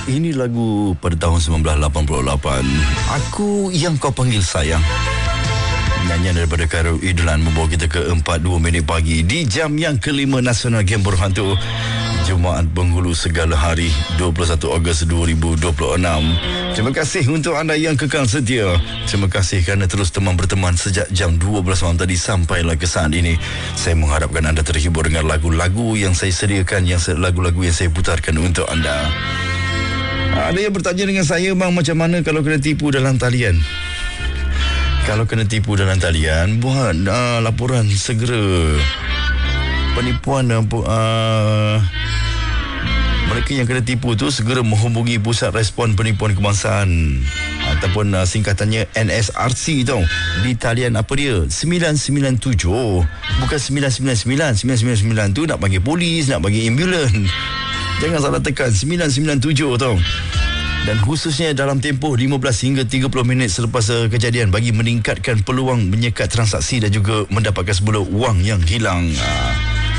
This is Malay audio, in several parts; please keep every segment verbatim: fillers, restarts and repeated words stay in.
Ini lagu pada tahun sembilan belas lapan puluh lapan. Aku yang kau panggil sayang. Nyanyian daripada Khairul Idlan membawa kita ke empat puluh dua minit pagi di jam yang kelima Nasional Game Berhantu Jumaat Penghulu Segala Hari dua puluh satu Ogos dua ribu dua puluh enam. Terima kasih untuk anda yang kekal setia. Terima kasih kerana terus teman berteman sejak jam dua belas malam tadi sampailah ke saat ini. Saya mengharapkan anda terhibur dengan lagu-lagu yang saya sediakan, yang lagu-lagu yang saya putarkan untuk anda. Ada yang bertanya dengan saya, bang, macam mana kalau kena tipu dalam talian? Kalau kena tipu dalam talian, buat uh, laporan segera. Penipuan uh, mereka yang kena tipu tu segera menghubungi Pusat Respon Penipuan Kebangsaan ataupun uh, singkatannya N S R C tau. Di talian apa dia? sembilan sembilan tujuh. Bukan sembilan sembilan sembilan. sembilan sembilan sembilan tu nak panggil polis, nak panggil ambulans. Jangan salah tekan, sembilan sembilan tujuh tau. Dan khususnya dalam tempoh lima belas hingga tiga puluh minit selepas uh, kejadian bagi meningkatkan peluang menyekat transaksi dan juga mendapatkan semula wang yang hilang. Uh.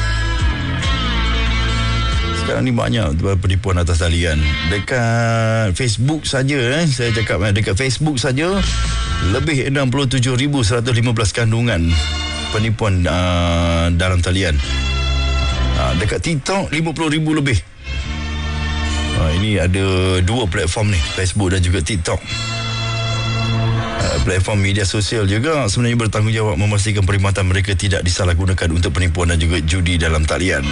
Sekarang ni banyak penipuan atas talian. Dekat Facebook saja, eh, saya cakap eh, dekat Facebook saja lebih enam puluh tujuh ribu seratus lima belas kandungan penipuan uh, dalam talian. Uh, dekat TikTok lima puluh ribu lebih. Uh, ini ada dua platform ni, Facebook dan juga TikTok. Uh, platform media sosial juga sebenarnya bertanggungjawab memastikan perkhidmatan mereka tidak disalahgunakan untuk penipuan dan juga judi dalam talian.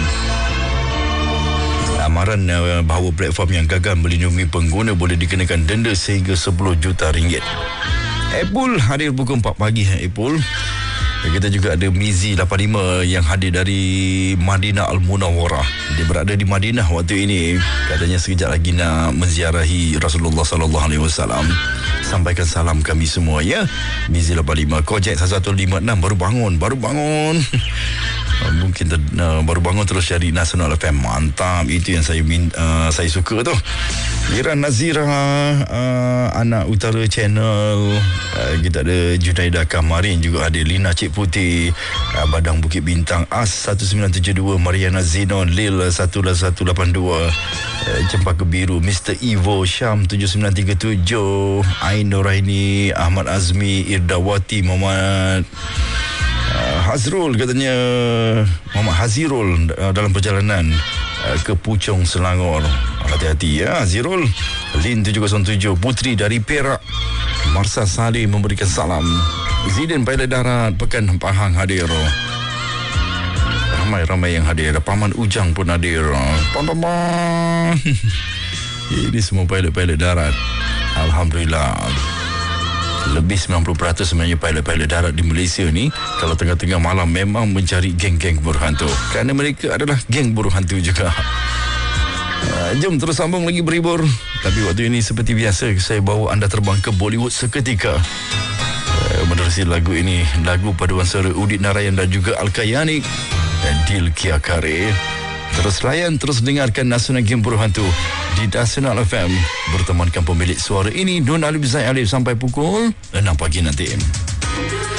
Amaran uh, bahawa platform yang gagal melindungi pengguna boleh dikenakan denda sehingga sepuluh juta ringgit. Apple hadir pukul empat pagi. Apple. Kita juga ada Mizi lapan lima yang hadir dari Madinah Al-Munawwarah. Dia berada di Madinah waktu ini. Katanya sekejap lagi nak menziarahi Rasulullah sallallahu alaihi wasallam. Sampaikan salam kami semua ya. Mizi lapan lima. Kojek satu lima enam baru bangun, baru bangun. Mungkin ter, uh, baru bangun terus cari Nasional F M. Mantap, itu yang saya uh, saya suka tu. Iran Nazira, uh, Anak Utara Channel, uh, kita ada Junaidah Kamarin, juga ada Lina Cik Putih, uh, Badang Bukit Bintang, As satu sembilan tujuh dua, Mariana Zinon, Lil satu satu lapan dua, uh, Cempaka Biru, Mister Evo, Syam tujuh sembilan tiga tujuh, Ain Noraini, Ahmad Azmi, Irdawati, Muhammad Uh, Hazrul katanya, Muhammad Hazirul uh, dalam perjalanan uh, ke Puchong Selangor. Hati-hati ya Hazirul. Lin tujuh kosong tujuh, Putri dari Perak, Marsa Saleh memberikan salam. Zidane pilot darat Pekan Pahang hadir. Ramai-ramai yang hadir. Paman Ujang pun hadir. Pam-pam-pam. Ini semua pilot-pilot darat. Alhamdulillah. Lebih sembilan puluh peratus sebenarnya pilot-pilot darat di Malaysia ni kalau tengah-tengah malam memang mencari geng-geng berhantu, kerana mereka adalah geng berhantu juga. Uh, jom terus sambung lagi berhibur. Tapi waktu ini seperti biasa saya bawa anda terbang ke Bollywood seketika. Uh, menerusi lagu ini, lagu paduan suara Udit Narayan dan juga Al-Kayani dan Dil Kia Kare. Terus layan, terus dengarkan Nasional Game Berhantu di Nasional F M. Bertemankan pemilik suara ini, Nun Alif Zaid Alif sampai pukul enam pagi nanti.